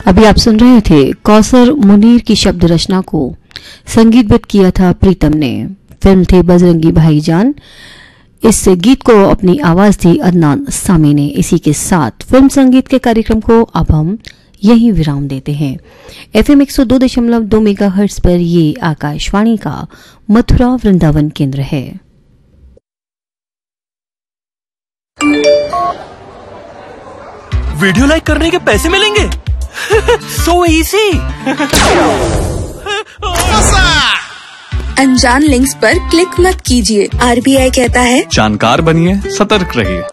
अभी आप सुन रहे थे कौसर मुनीर की शब्द रचना को संगीतबद्ध किया था प्रीतम ने। फिल्म थी बजरंगी भाईजान। इस गीत को अपनी आवाज दी अदनान सामी ने। इसी के साथ फिल्म संगीत के कार्यक्रम को अब हम यही विराम देते हैं। FM 102.2 मेगाहर्ट्ज पर ये आकाशवाणी का मथुरा वृंदावन केंद्र है। वीडियो लाइक करने के पैसे मिलेंगे? So easy. अनजान लिंक्स पर क्लिक मत कीजिए। RBI कहता है जानकार बनिए, सतर्क रहिए।